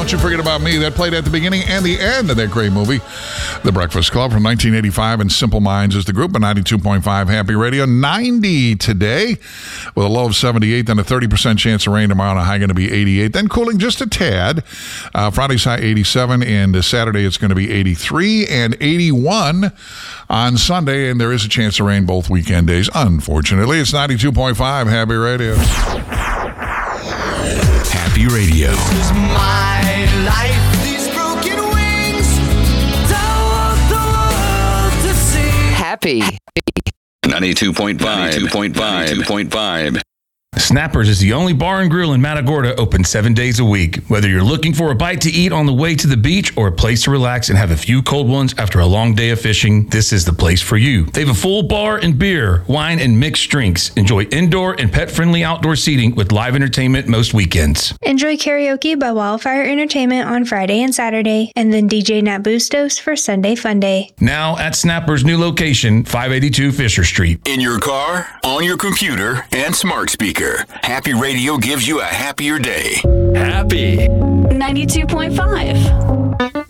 Don't You Forget About Me. That played at the beginning and the end of that great movie, The Breakfast Club from 1985, and Simple Minds is the group, at 92.5 Happy Radio. 90 today with a low of 78, then a 30% chance of rain tomorrow, and a high going to be 88. Then cooling just a tad. Friday's high 87, and Saturday it's going to be 83 and 81 on Sunday, and there is a chance of rain both weekend days. Unfortunately, it's 92.5 Happy Radio. Happy Radio. This is my life. These broken wings. Don't want the world to see. Happy. 92.5. Snappers is the only bar and grill in Matagorda open 7 days a week. Whether you're looking for a bite to eat on the way to the beach or a place to relax and have a few cold ones after a long day of fishing, this is the place for you. They have a full bar and beer, wine, and mixed drinks. Enjoy indoor and pet-friendly outdoor seating with live entertainment most weekends. Enjoy karaoke by Wildfire Entertainment on Friday and Saturday, and then DJ Nat Bustos for Sunday Fun Day. Now at Snappers' new location, 582 Fisher Street. In your car, on your computer, and smart speaker. Happy Radio gives you a happier day. Happy 92.5.